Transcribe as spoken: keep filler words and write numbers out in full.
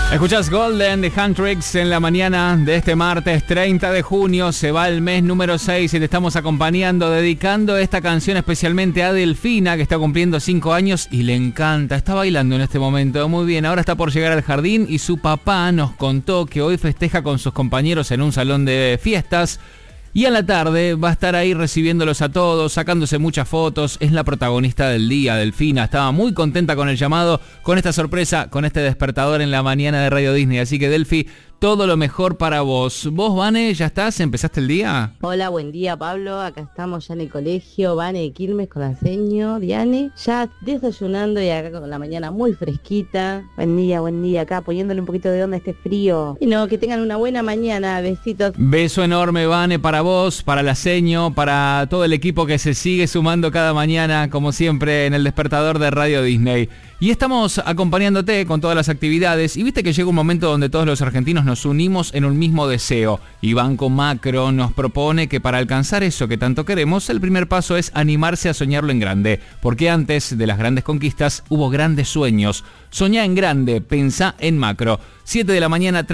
Escuchás Golden de Handtricks en la mañana de este martes treinta de junio. Se va el mes número seis y te estamos acompañando, dedicando esta canción especialmente a Delfina, que está cumpliendo cinco años y le encanta. Está bailando en este momento. Muy bien, ahora está por llegar al jardín y su papá nos contó que hoy festeja con sus compañeros en un salón de fiestas. Y a la tarde va a estar ahí recibiéndolos a todos, sacándose muchas fotos. Es la protagonista del día, Delfina. Estaba muy contenta con el llamado, con esta sorpresa, con este despertador en la mañana de Radio Disney. Así que, Delfi, todo lo mejor para vos. ¿Vos, Vane, ya estás? ¿Empezaste el día? Hola, buen día, Pablo. Acá estamos ya en el colegio. Vane de Quilmes con la seño, Diane. Ya desayunando y acá con la mañana muy fresquita. Buen día, buen día. Acá poniéndole un poquito de onda a este frío. Y no, que tengan una buena mañana. Besitos. Beso enorme, Vane, para vos, para la seño, para todo el equipo que se sigue sumando cada mañana, como siempre, en el despertador de Radio Disney. Y estamos acompañándote con todas las actividades. Y viste que llega un momento donde todos los argentinos nos unimos en un mismo deseo. Y Banco Macro nos propone que para alcanzar eso que tanto queremos, el primer paso es animarse a soñarlo en grande. Porque antes de las grandes conquistas hubo grandes sueños. Soñá en grande, pensá en macro. siete de la mañana.